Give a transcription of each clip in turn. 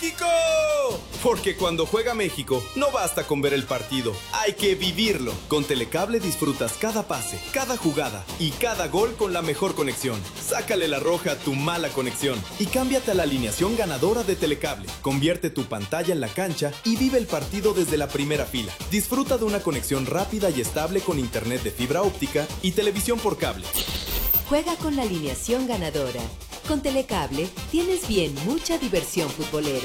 México! Porque cuando juega México, no basta con ver el partido, hay que vivirlo. Con Telecable disfrutas cada pase, cada jugada y cada gol con la mejor conexión. Sácale la roja a tu mala conexión y cámbiate a la alineación ganadora de Telecable. Convierte tu pantalla en la cancha y vive el partido desde la primera fila. Disfruta de una conexión rápida y estable con internet de fibra óptica y televisión por cable. Juega con la alineación ganadora. Con Telecable tienes bien mucha diversión futbolera.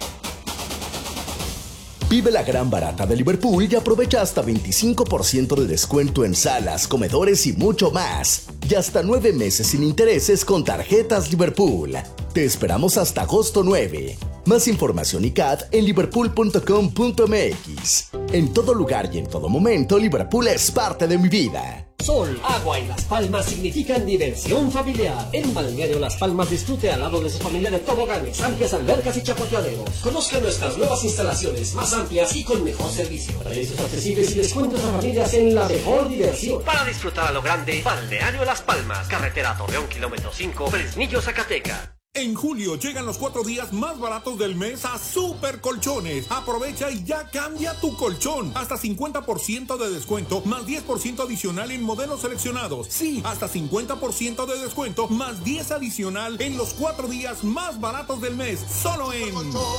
Vive la gran barata de Liverpool y aprovecha hasta 25% de descuento en salas, comedores y mucho más. Y hasta 9 meses sin intereses con tarjetas Liverpool. Te esperamos hasta agosto 9. Más información y CAT en liverpool.com.mx. En todo lugar y en todo momento, Liverpool es parte de mi vida. Sol, agua y Las Palmas significan diversión familiar. En Balneario Las Palmas disfrute al lado de su familia de toboganes, amplias albercas y chapoteaderos. Conozca nuestras nuevas instalaciones más amplias y con mejor servicio. Precios accesibles y descuentos a familias en la mejor diversión. Para disfrutar a lo grande, Balneario Las Palmas, carretera Torreón, kilómetro 5, Fresnillo, Zacatecas. En julio llegan los 4 días más baratos del mes a Super Colchones. Aprovecha y ya cambia tu colchón. Hasta 50% de descuento, más 10% adicional en modelos seleccionados. Sí, hasta 50% de descuento, más 10 adicional en los 4 días más baratos del mes. Solo en...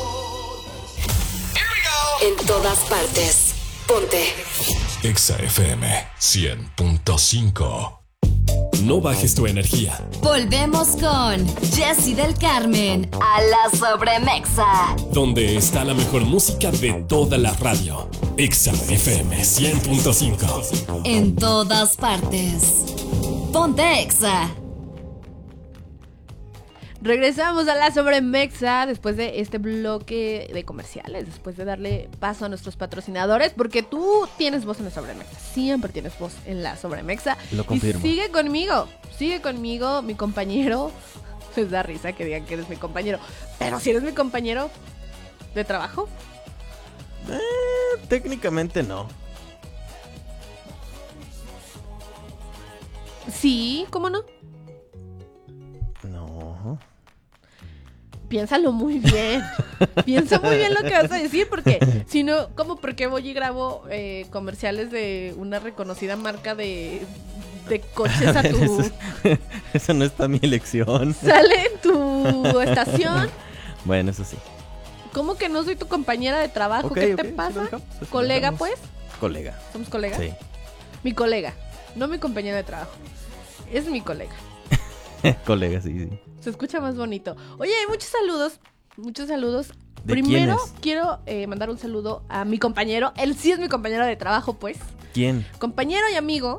En todas partes. Ponte. Exa FM 100.5. No bajes tu energía. Volvemos con Jessy del Carmen a la Sobremexa, Donde está la mejor música de toda la radio. Exa FM 100.5. en todas partes. Ponte Exa. Regresamos a la Sobremexa después de este bloque de comerciales, después de darle paso a nuestros patrocinadores, porque tú tienes voz en la Sobremexa, siempre tienes voz en la Sobremexa. Lo confirmo. Y sigue conmigo, mi compañero. Les da risa que digan que eres mi compañero, pero si eres mi compañero de trabajo. Técnicamente no. Sí, ¿cómo no? No. Piénsalo muy bien. Piensa muy bien lo que vas a decir, porque si no, ¿cómo por qué voy y grabo comerciales de una reconocida marca de coches a tu... Esa no está mi elección. Sale en tu estación? Bueno, eso sí. ¿Cómo que no soy tu compañera de trabajo? ¿Qué te pasa? ¿Colega, pues? Colega. ¿Somos colegas? Sí. Mi colega, no mi compañera de trabajo. Es mi colega. Colega, sí. Se escucha más bonito. Oye, muchos saludos. ¿De Primero quiénes? quiero mandar un saludo a mi compañero. Él sí es mi compañero de trabajo, pues. ¿Quién? Compañero y amigo,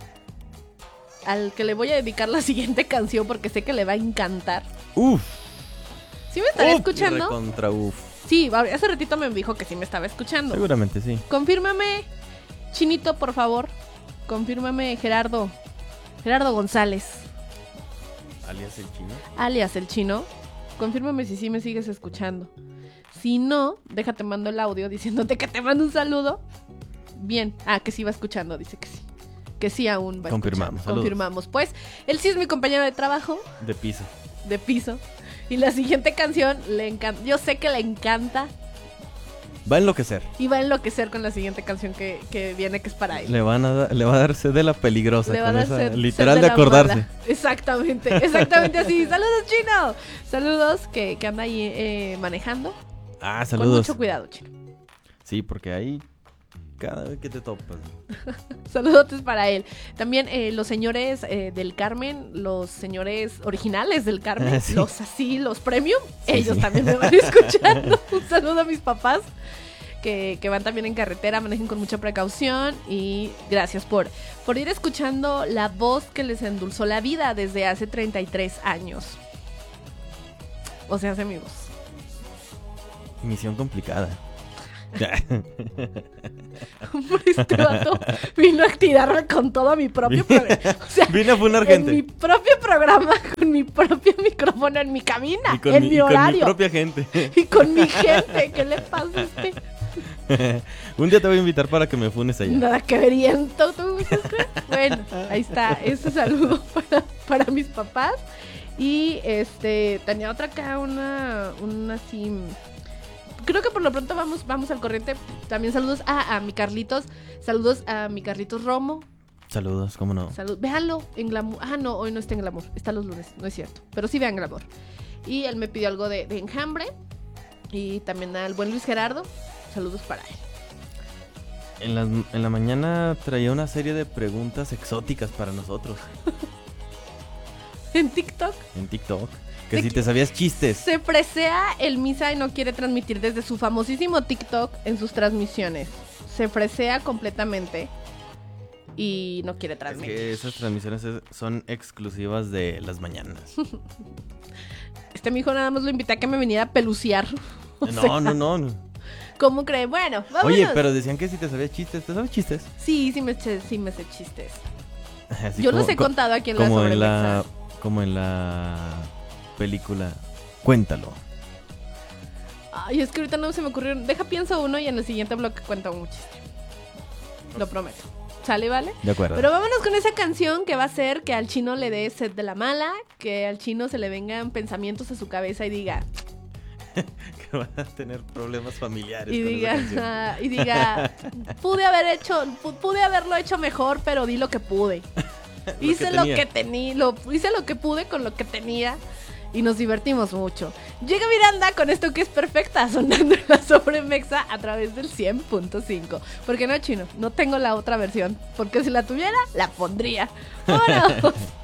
al que le voy a dedicar la siguiente canción porque sé que le va a encantar. Uf. ¿Sí me estará escuchando? Contra uf. Sí, hace ratito me dijo que sí me estaba escuchando. Seguramente sí. Confírmame, Chinito, por favor. Confírmame, Gerardo González. ¿Alias el chino? Alias el chino. Confírmame si sí me sigues escuchando. Si no, déjate mando el audio diciéndote que te mando un saludo. Bien. Que sí va escuchando, dice que sí. Que sí aún va Confirmamos. escuchando. Confirmamos. Pues, él sí es mi compañero de trabajo. De piso. De piso. Y la siguiente canción le encanta. Yo sé que le encanta. Va a enloquecer. Y va a enloquecer con la siguiente canción que viene, que es para él. Le va a dar sed de la peligrosa. Le va a dar sed, literal sed de la acordarse. mala. Exactamente así. Saludos, Chino. Saludos, que anda ahí manejando. Saludos. Con mucho cuidado, Chino. Sí, porque ahí cada vez que te topas. Saludos para él. También los señores del Carmen, los señores originales del Carmen, Sí. los premium, Sí, ellos sí. también me van escuchando. Un saludo a mis papás que van también en carretera, manejen con mucha precaución y gracias por ir escuchando la voz que les endulzó la vida desde hace 33 años. O sea, hace mi voz. Misión complicada. Hombre, este vato vino a tirarme con todo mi propio programa. O sea, vino a funar gente. En mi propio programa, con mi propio micrófono, en mi cabina, en mi horario. Con mi propia gente. Y con mi gente. ¿Qué le pasa a este? Un día te voy a invitar para que me funes allá. Nada que veriento, ¿tú crees? Bueno, ahí está. Este saludo para mis papás. Y tenía otra acá, una así creo que por lo pronto vamos al corriente. También saludos a mi Carlitos. Saludos a mi Carlitos Romo. Saludos, ¿cómo no? Véanlo en Glamour. No, hoy no está en Glamour. Está los lunes, no es cierto. Pero sí vean Glamour. Y él me pidió algo de Enjambre. Y también al buen Luis Gerardo. Saludos para él. En la mañana traía una serie de preguntas exóticas para nosotros. ¿En TikTok? En TikTok. Que si te sabías chistes. Se presea el Misa y no quiere transmitir desde su famosísimo TikTok en sus transmisiones. Se presea completamente y no quiere transmitir. Es que esas transmisiones son exclusivas de las mañanas. Mijo nada más lo invité a que me viniera a peluciar. No. ¿Cómo cree? Bueno, vámonos. Oye, pero decían que si te sabías chistes. ¿Te sabes chistes? Sí me sé chistes. Así yo los he contado aquí en la sobremesa. Como en la película Cuéntalo. Ay, es que ahorita no se me ocurrieron. Pienso uno y en el siguiente bloque cuento un chiste. Lo prometo. ¿Sale, vale? De acuerdo. Pero vámonos con esa canción que va a hacer que al chino le dé sed de la mala, que al chino se le vengan pensamientos a su cabeza y diga... que van a tener problemas familiares. Y diga, pude haberlo hecho mejor, pero di lo que pude. Hice lo que pude con lo que tenía. Y nos divertimos mucho. Llega Miranda con esto que es perfecta, sonando en la Sobremexa a través del 100.5. Porque no, chino, no tengo la otra versión. Porque si la tuviera, la pondría. ¡Vámonos!